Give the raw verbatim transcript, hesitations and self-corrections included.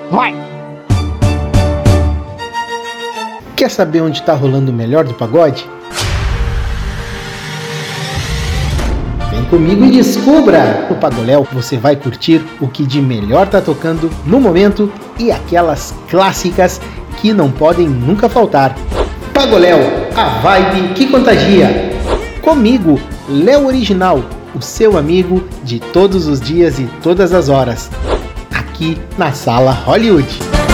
Vai! Quer saber onde tá rolando o melhor do pagode? Vem comigo e descubra! No Pagoléu você vai curtir o que de melhor tá tocando no momento e aquelas clássicas que não podem nunca faltar. Pagoléu, a vibe que contagia. Comigo, Léo Original, o seu amigo de todos os dias e todas as horas. Aqui na Sala Hollywood.